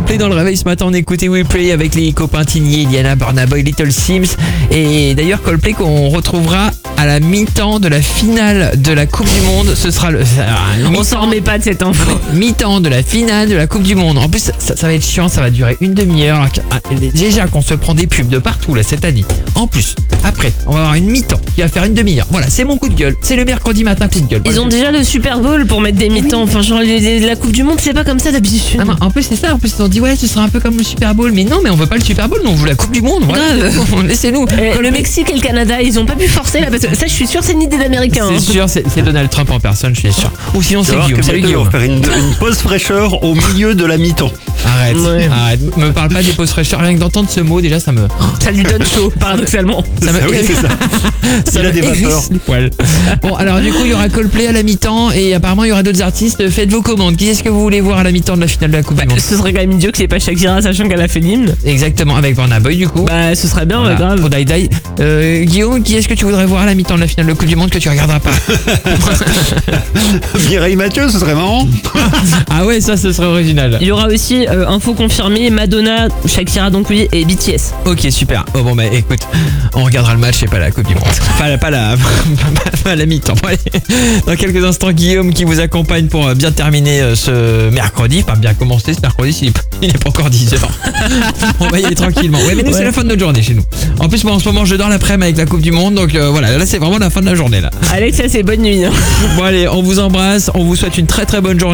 Coldplay dans le réveil ce matin. On écoutait We Play avec les copains Tigny, Diana, Burna Boy, Little Sims. Et d'ailleurs Coldplay qu'on retrouvera à la mi-temps de la finale de la Coupe du Monde. Ce sera On s'en remet pas de cette info. mi-temps de la finale de la Coupe du Monde. En plus ça va être chiant, ça va durer une demi-heure. Déjà qu'on se prend des pubs de partout là cette année. En plus, après, on va avoir une mi-temps qui va faire une demi-heure. Voilà, c'est mon coup de gueule. C'est le mercredi matin coup de gueule. Ils ont déjà le Super Bowl pour mettre des mi-temps. Enfin, genre la Coupe du Monde, c'est pas comme ça d'habitude. Ah, en plus c'est ça, en plus ils ont dit ouais ce sera un peu comme le Super Bowl. Mais non, mais on veut pas le Super Bowl, nous on veut la Coupe du Monde. Voilà. Laissez-nous. Le Mexique et le Canada, ils ont pas pu forcer là, parce que ça je suis sûr c'est une idée d'américain. C'est sûr, c'est Donald Trump en personne, je suis sûr. Ou sinon c'est Guillaume. Salut On Guillaume. va faire une pause fraîcheur au milieu de la mi-temps. Arrête, Ouais. arrête. Me parle pas des pauses fraîcheurs. Rien que d'entendre ce mot déjà ça me. Ça lui donne chaud, paradoxalement. Ça me. Oui, c'est ça. Il a des vapeurs. hérisse les poils. Bon alors du coup il y aura Coldplay à la mi-temps et apparemment il y aura d'autres artistes. Faites vos commandes. Qui est-ce que vous voulez voir à la mi-temps de la finale de la Coupe du Monde? Ce serait quand même idiot que c'est pas Shakira, sachant qu'elle a fait l'hymne. Exactement, avec Burna Boy du coup. Bah, ce serait bien, Voilà, grave. pour Die Die. Guillaume, qui est-ce que tu voudrais voir à la mi-temps de la finale de Coupe du Monde que tu regarderas pas? Mireille Mathieu, ce serait marrant. Ah ouais, ça ce serait original. Il y aura aussi, info confirmée, Madonna, Shakira donc oui, et BTS. Ok, super. Oh bon bah écoute, on regardera le match et pas la Coupe du Monde. Pas la mi-temps. Bon, allez. Dans quelques instants, Guillaume qui vous accompagne pour bien terminer ce mercredi. Enfin bien commencer ce mercredi, il n'est pas encore 10h. On va y aller tranquillement. Ouais mais nous c'est la fin de notre journée chez nous. En plus moi en ce moment je dors l'après-midi avec la Coupe du Monde. Donc voilà, là c'est vraiment la fin de la journée là. Alex, ça c'est bonne nuit. Hein. Bon allez, on vous embrasse, on vous souhaite une très très bonne journée.